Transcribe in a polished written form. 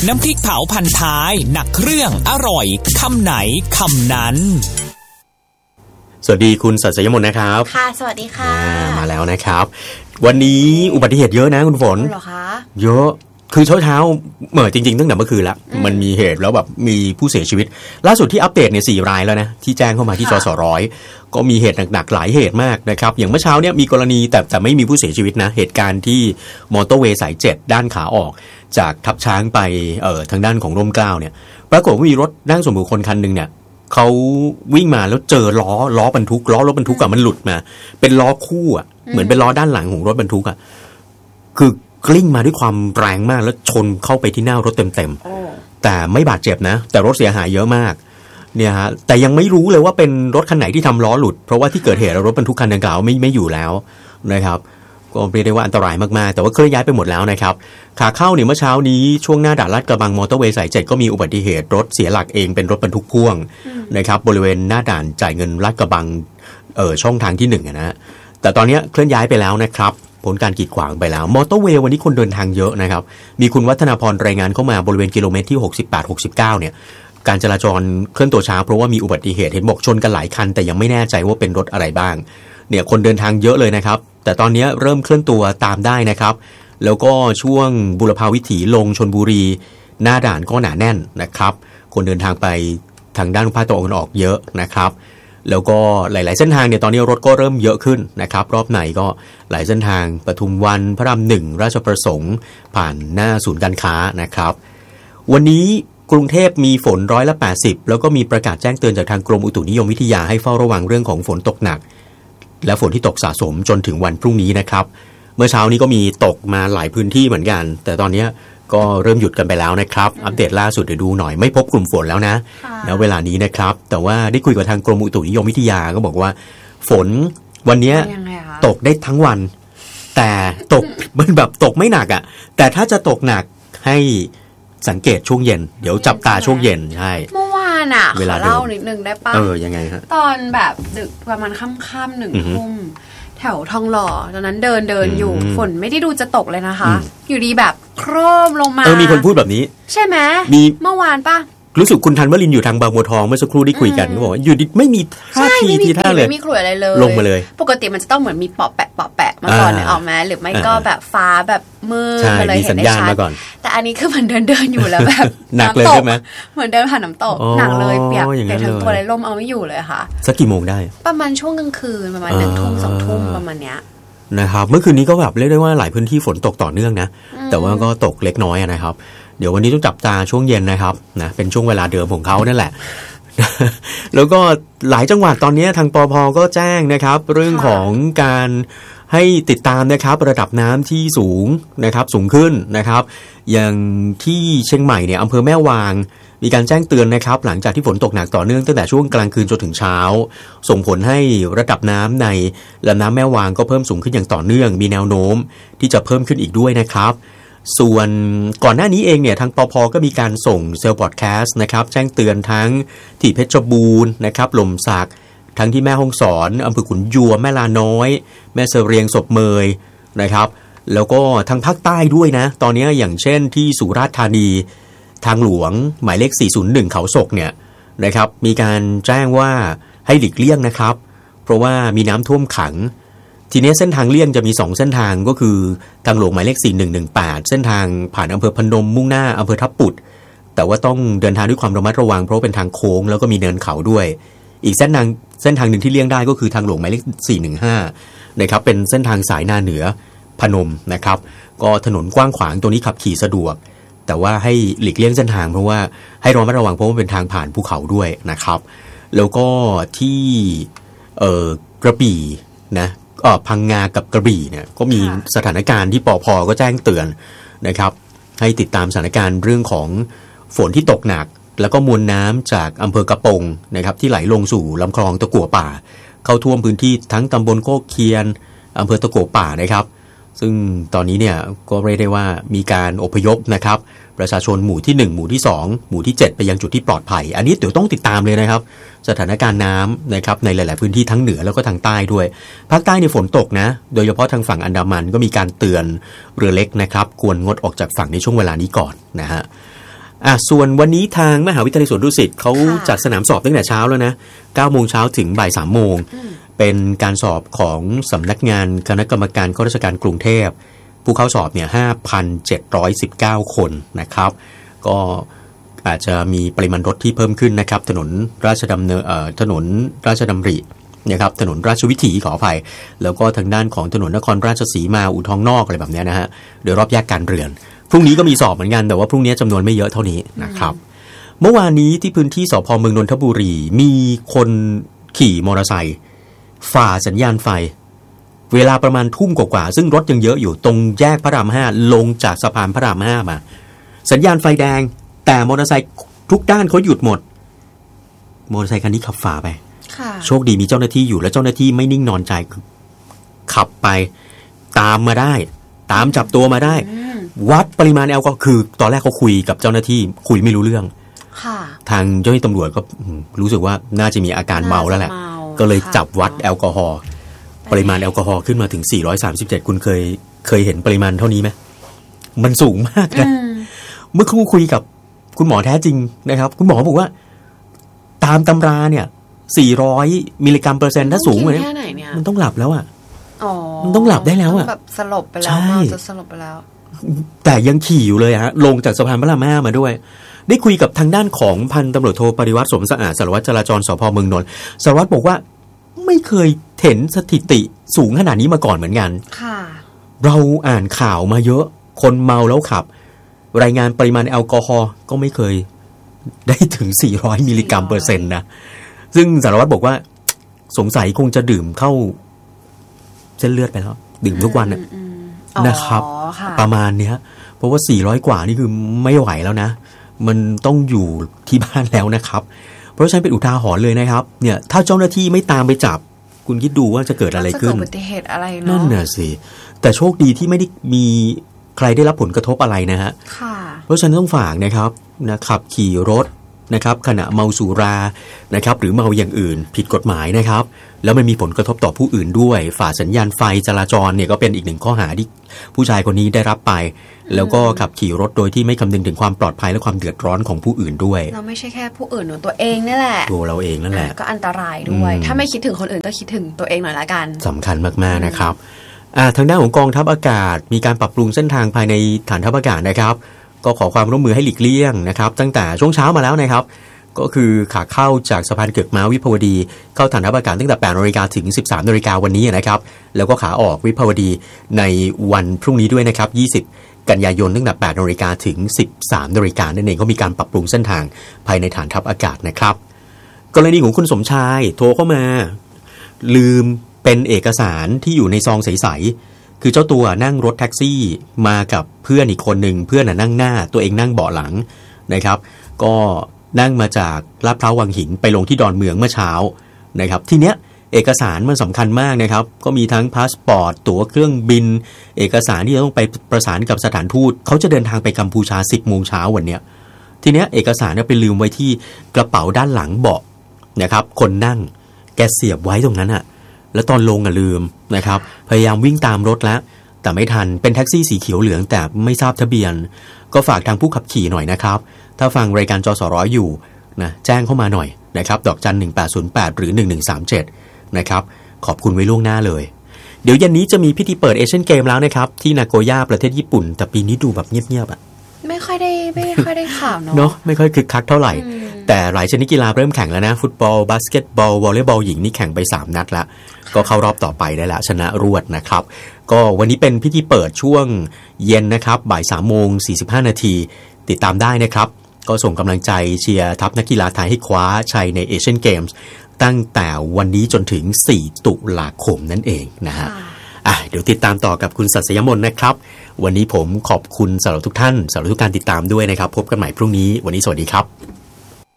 น้ำพริกเผาพันท้ายหนักเครื่องอร่อยคำไหนคำนั้นสวัสดีคุณสัจยมนนะครับค่ะสวัสดีค่ะมาแล้วนะครับวันนี้อุบัติเหตุเยอะนะคุณฝนเหรอคะเยอะคือเช้าจริงๆตั้งแต่เมื่อคืนแล้วมันมีเหตุแล้วแบบมีผู้เสียชีวิตล่าสุดที่อัปเดตเนี่ย4 รายแล้วนะที่แจ้งเข้ามาที่จสร้อยก็มีเหตุหนักๆหลายเหตุมากนะครับอย่างเมื่อเช้าเนี่ยมีกรณีแต่ไม่มีผู้เสียชีวิตนะเหตุการณ์ที่มอเตอร์เวย์สาย7ด้านขาออกจากทับช้างไปทางด้านของร่มเกล้าเนี่ยปรากฏว่ามีรถนั่งส่วนบุคคลคันนึงเนี่ยเขาวิ่งมาแล้วเจอล้อบรรทุกล้อรถบรรทุกมันหลุดมาเป็นล้อคู่อ่ะเหมือนเป็นล้อด้านหลังของรถบรรทุกอ่ะคือกลิ้งมาด้วยความแรงมากแล้วชนเข้าไปที่หน้ารถเต็มๆแต่ไม่บาดเจ็บนะแต่รถเสียหายเยอะมากเนี่ยฮะแต่ยังไม่รู้เลยว่าเป็นรถคันไหนที่ทำล้อหลุดเพราะว่าที่เกิดเหตุรถบรรทุกคันดังกล่าวไม่อยู่แล้วนะครับก็เรียกได้ว่าอันตรายมากๆแต่ว่าเคลื่อนย้ายไปหมดแล้วนะครับขาเข้าเนี่ยเมื่อเช้านี้ช่วงหน้าด่านลาดกระบังมอเตอร์เวย์สาย7ก็มีอุบัติเหตุรถเสียหลักเองเป็นรถบรรทุกพ่วงนะครับบริเวณหน้าด่านจ่ายเงินลาดกระบังช่องทางที่1นะฮะแต่ตอนนี้เคลื่อนย้ายไปแล้วนะครับผลการกีดขวางไปแล้วมอเตอร์เวย์วันนี้คนเดินทางเยอะนะครับมีคุณวัฒนาพรรายงานเข้ามาบริเวณกิโลเมตรที่68-69เนี่ยการจราจรเคลื่อนตัวช้าเพราะว่ามีอุบัติเหตุเห็นบอกชนกันหลายคันแต่ยังไม่แน่ใจว่าเป็นรถอะไรบ้างเนี่ยคนเดินทางเยอะเลยนะครับแต่ตอนนี้เริ่มเคลื่อนตัวตามได้นะครับแล้วก็ช่วงบุรพาวิถีลงชลบุรีหน้าด่านก็หนาแน่นนะครับคนเดินทางไปทางด้านภาคตะวันออกเยอะนะครับแล้วก็หลายๆเส้นทางเนี่ยตอนนี้รถก็เริ่มเยอะขึ้นนะครับรอบในก็หลายเส้นทางปทุมวันพระราม1ราชประสงค์ผ่านหน้าศูนย์การค้านะครับวันนี้กรุงเทพมีฝน80%แล้วก็มีประกาศแจ้งเตือนจากทางกรมอุตุนิยมวิทยาให้เฝ้าระวังเรื่องของฝนตกหนักและฝนที่ตกสะสมจนถึงวันพรุ่งนี้นะครับเมื่อเช้านี้ก็มีตกมาหลายพื้นที่เหมือนกันแต่ตอนนี้ก็เริ่มหยุดกันไปแล้วนะครับอัปเดตล่าสุดเดี๋ยวดูหน่อยไม่พบกลุ่มฝนแล้วนะแล้วเวลานี้นะครับแต่ว่าได้คุยกับทางกรมอุตุนิยมวิทยาก็บอกว่าฝนวันนี้ตกได้ทั้งวันแต่ตกมันแบบตกไม่หนักอ่ะแต่ถ้าจะตกหนักให้สังเกตช่วงเย็นเดี๋ยวจับตาช่วงเย็นใช่เมื่อวานอ่ะขอเล่านิดนึงได้ป่ะยังไงฮะตอนแบบดึกประมาณค่ำๆ1 ทุ่มแถวทองหล่อตอนนั้นเดินอยู่ฝนไม่ได้ดูจะตกเลยนะคะอยู่ดีแบบโครมลงมามีคนพูดแบบนี้ใช่ไหมเมื่อวานป่ะรู้สึกคุณธันวรินทร์อยู่ทางบางบัวทองเมื่อสักครู่ที่คุยกันก็บอกว่าอยู่ดิไม่มีท่าทีที่ท่าเลยไม่มีขลุ่ยอะไรเลยลงมาเลยปกติมันจะต้องเหมือนมีเปาะแปะมาก่อนเนี่ยออกมาหรือไม่ก็แบบฟ้าแบบมืดมาเลยเห็นได้ชัดแต่อันนี้คือเหมือนเดินอยู่แล้วแบบหนักเลยใช่ไหมเหมือนเดินผ่านน้ำตกหนักเลยเปียกทั้งตัวเลยล่มเอาไม่อยู่เลยค่ะสักกี่โมงได้ประมาณช่วงกลางคืนประมาณ1 ทุ่ม 2 ทุ่มประมาณเนี้ยนะครับเมื่อคืนนี้ก็แบบเรียกได้ว่าหลายพื้นที่ฝนตกต่อเนื่องนะแต่ว่าก็ตกเล็กน้อยนะครับเดี๋ยววันนี้ต้องจับตาช่วงเย็นนะครับนะเป็นช่วงเวลาเดิมของเขานั่นแหละ แล้วก็หลายจังหวัดตอนนี้ทางปภ.ก็แจ้งนะครับเรื่องของการให้ติดตามนะครับระดับน้ำที่สูงนะครับสูงขึ้นนะครับอย่างที่เชียงใหม่เนี่ยอำเภอแม่วางมีการแจ้งเตือนนะครับหลังจากที่ฝนตกหนักต่อเนื่องตั้งแต่ช่วงกลางคืนจนถึงเช้าส่งผลให้ระดับน้ำในลำน้ำแม่วางก็เพิ่มสูงขึ้นอย่างต่อเนื่องมีแนวโน้มที่จะเพิ่มขึ้นอีกด้วยนะครับส่วนก่อนหน้านี้เองเนี่ยทางปภ.ก็มีการส่งเซลล์พอดแคสต์นะครับแจ้งเตือนทั้งที่เพชรบูรณ์นะครับหล่มสักทั้งที่แม่ฮ่องสอนอำเภอขุนยวมแม่ลาน้อยแม่เสรียงศพเมยนะครับแล้วก็ทางภาคใต้ด้วยนะตอนนี้อย่างเช่นที่สุราษฎร์ธานีทางหลวงหมายเลข401เขาศกเนี่ยนะครับมีการแจ้งว่าให้หลีกเลี่ยงนะครับเพราะว่ามีน้ำท่วมขังทีนี้เส้นทางเลี่ยงจะมี2เส้นทางก็คือทางหลวงหมายเลข4118เส้นทางผ่านอำเภอพนมมุ่งหน้าอำเภอทับปุดแต่ว่าต้องเดินทางด้วยความระมัดระวังเพราะเป็นทางโค้งแล้วก็มีเนินเขาด้วยอีกเส้นทางหนึ่งที่เลี่ยงได้ก็คือทางหลวงหมายเลข415นะครับเป็นเส้นทางสายนาเหนือพนมนะครับก็ถนนกว้างขวางตัวนี้ขับขี่สะดวกแต่ว่าให้หลีกเลี่ยงเส้นทางเพราะว่าให้ระมัดระวังเพราะว่าเป็นทางผ่านภูเขาด้วยนะครับแล้วก็ที่กระบี่นะพังงากับกระบี่เนี่ยก็มีสถานการณ์ที่ปภ.ก็แจ้งเตือนนะครับให้ติดตามสถานการณ์เรื่องของฝนที่ตกหนักแล้วก็มวลน้ำจากอำเภอกระปงนะครับที่ไหลลงสู่ลำคลองตะกั่วป่าเข้าท่วมพื้นที่ทั้งตำบลโคกเคียนอำเภอตะกั่วป่านะครับซึ่งตอนนี้เนี่ยก็เรียกได้ว่ามีการอพยพนะครับประชาชนหมู่ที่1หมู่ที่2หมู่ที่7ไปยังจุดที่ปลอดภัยอันนี้เดี๋ยวต้องติดตามเลยนะครับสถานการณ์น้ำนะครับในหลายๆพื้นที่ทั้งเหนือแล้วก็ทางใต้ด้วยภาคใต้ในฝนตกนะโดยเฉพาะทางฝั่งอันดามันก็มีการเตือนเรือเล็กนะครับควรงดออกจากฝั่งในช่วงเวลานี้ก่อนนะฮะส่วนวันนี้ทางมหาวิทยาลัยสวนดุสิตเขาจัดสนามสอบตั้งแต่เช้าแล้วนะ 9 โมงเช้าถึงบ่าย 3 โมงเป็นการสอบของสำนักงานคณะกรรมการข้าราชการกรุงเทพผู้เข้าสอบเนี่ย 5,719 คนนะครับก็อาจจะมีปริมาณรถที่เพิ่มขึ้นนะครับถนนราชดำเนินถนนราชดำรินะครับถนนราชวิถีขออภัยแล้วก็ทางด้านของถนนนครราชสีมาอู่ทองนอกอะไรแบบนี้นะฮะโดยรอบแยกการเรือนพรุ่งนี้ก็มีสอบเหมือนกันแต่ว่าพรุ่งนี้จำนวนไม่เยอะเท่านี้นะครับเมื่อวานนี้ที่พื้นที่สภ.เมืองนนทบุรีมีคนขี่มอเตอร์ไซค์ฝ่าสัญญาณไฟเวลาประมาณทุ่มกว่าซึ่งรถยังเยอะอยู่ตรงแยกพระราม5ลงจากสะพานพระราม5มาสัญญาณไฟแดงแต่มอเตอร์ไซค์ทุกด้านเขาหยุดหมดมอเตอร์ไซค์คันนี้ขับฝ่าไปโชคดีมีเจ้าหน้าที่อยู่และเจ้าหน้าที่ไม่นิ่งนอนใจขับไปตามมาได้ตามจับตัวมาได้วัดปริมาณแอลกอฮอล์คือตอนแรกเขาคุยกับเจ้าหน้าที่คุยไม่รู้เรื่องทางเจ้าหน้าที่ตำรวจก็รู้สึกว่าน่าจะมีอาการเมาแล้วแหละก็เลยจับวัดแอลกอฮอล์ปริมาณแอลกอฮอล์ขึ้นมาถึง437คุณเคยเห็นปริมาณเท่านี้ไหมมันสูงมากนะเมื่อคุยกับคุณหมอแท้จริงนะครับคุณหมอบอกว่าตามตำราเนี่ย400มิลลิกรัมเปอร์เซ็นต์ถ้าสูงเลยมันต้องหลับแล้วอ่ะมันต้องหลับได้แล้วอ่ะแบบสลบไปแล้วเมาจะสลบไปแล้วแต่ยังขี่อยู่เลยฮะลงจากสะพานพระราม5มาด้วยได้คุยกับทางด้านของพันตำรวจโทปริวัติสมสะอาดสารวัตรจราจรสภ.เมืองนนท์สารวัตรบอกว่าไม่เคยเห็นสถิติสูงขนาดนี้มาก่อนเหมือนกันค่ะเราอ่านข่าวมาเยอะคนเมาแล้วขับรายงานปริมาณแอลกอฮอล์ก็ไม่เคยได้ถึง400มิลลิกรัมเปอร์เซ็นต์นะซึ่งสารวัตรบอกว่าสงสัยคงจะดื่มเข้าเส้นเลือดไปแล้วดื่มทุกวันนะครับประมาณเนี้ยเพราะว่า400กว่านี่คือไม่ไหวแล้วนะมันต้องอยู่ที่บ้านแล้วนะครับเพราะฉะนั้นเป็นอุทาหรณ์เลยนะครับเนี่ยถ้าเจ้าหน้าที่ไม่ตามไปจับคุณคิดดูว่าจะเกิดอะไรขึ้นจะเกิดอุบัติเหตุอะไรเนาะนั่นน่ะสิแต่โชคดีที่ไม่ได้มีใครได้รับผลกระทบอะไรนะฮะเพราะฉะนั้นต้องฝากนะครับขับขี่รถนะครับขณะเมาสุรานะครับหรือเมาอย่างอื่นผิดกฎหมายนะครับแล้วมันมีผลกระทบต่อผู้อื่นด้วยฝ่าสัญญาณไฟจราจรเนี่ยก็เป็นอีกหนึ่งข้อหาที่ผู้ชายคนนี้ได้รับไปแล้วก็ขับขี่รถโดยที่ไม่คำนึงถึงความปลอดภัยและความเดือดร้อนของผู้อื่นด้วยเราไม่ใช่แค่ผู้อื่นตัวเองนี่แหละตัวเราเองนั่นแหละก็อันตรายด้วยถ้าไม่คิดถึงคนอื่นก็คิดถึงตัวเองหน่อยละกันสำคัญมากๆนะครับทางด้านของกองทัพอากาศมีการปรับปรุงเส้นทางภายในฐานทัพอากาศนะครับก็ขอความร่วมมือให้หลีกเลี่ยงนะครับตั้งแต่ช่วงเช้ามาแล้วนะครับก็คือขาเข้าจากสะพานเกือกม้าวิภาวดีเข้าฐานทัพอากาศตั้งแต่ 8:00 นถึง 13:00 นวันนี้นะครับแล้วก็ขาออกวิภาวดีในวันพรุ่งนี้ด้วยนะครับ20 กันยายนตั้งแต่ 8:00 นถึง 13:00 นนั่นเองก็มีการปรับปรุงเส้นทางภายในฐานทัพอากาศนะครับกรณีของคุณสมชายโทรเข้ามาลืมเป็นเอกสารที่อยู่ในซองใสๆคือเจ้าตัวนั่งรถแท็กซี่มากับเพื่อนอีกคนหนึ่งเพื่อนนั่งหน้าตัวเองนั่งเบาะหลังนะครับก็นั่งมาจากลาดพร้าววังหินไปลงที่ดอนเมืองเมื่อเช้านะครับทีเนี้ยเอกสารมันสำคัญมากนะครับก็มีทั้งพาสปอร์ตตั๋วเครื่องบินเอกสารที่ต้องไปประสานกับสถานทูตเขาจะเดินทางไปกัมพูชา 10 โมงเช้าวันเนี้ยทีเนี้ยเอกสารเนี่ยไปลืมไว้ที่กระเป๋าด้านหลังเบาะนะครับคนนั่งแกเสียบไว้ตรงนั้นอะแล้วตอนลงลืมนะครับพยายามวิ่งตามรถแล้วแต่ไม่ทันเป็นแท็กซี่สีเขียวเหลืองแต่ไม่ทราบทะเบียนก็ฝากทางผู้ขับขี่หน่อยนะครับถ้าฟังรายการจสร้อยอยู่นะแจ้งเข้ามาหน่อยนะครับดอกจัน1808หรือ1137นะครับขอบคุณไว้ล่วงหน้าเลยเดี๋ยวเย็นนี้จะมีพิธีเปิดเอเชียนเกมแล้วนะครับที่นาโกย่าประเทศญี่ปุ่นแต่ปีนี้ดูแบบเงียบๆอ่ะไม่ค่อยได้ข่าวเนาะไม่ค่อยคึกคักเท่าไหร่แต่หลายชนิดกีฬาเริ่มแข่งแล้วนะฟุตบอลบาสเกตบอลวอลเลย์บอลหญิงนี่แข่งไป3นัดแล้วก็เข้ารอบต่อไปได้แล้วชนะรวดนะครับก็วันนี้เป็นพิธีเปิดช่วงเย็นนะครับบ่าย 3:45 นาทีติดตามได้นะครับก็ส่งกำลังใจเชียร์ทัพนักกีฬาไทยให้คว้าชัยในเอเชียนเกมส์ตั้งแต่วันนี้จนถึง4 ตุลาคมนั่นเองนะฮะเดี๋ยวติดตามต่อกับคุณศัสยมนนะครับวันนี้ผมขอบคุณสำหรับทุกท่านสำหรับทุกการติดตามด้วยนะครับพบกันใหม่พรุ่งนี้วันนี้สวัสดีครับ